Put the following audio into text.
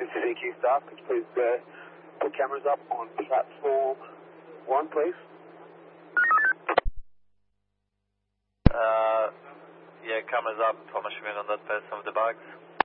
is AQ staff. Could you please put cameras up on platform 1, please? Yeah, cameras up. Thomas Schmidt on that person of the bags.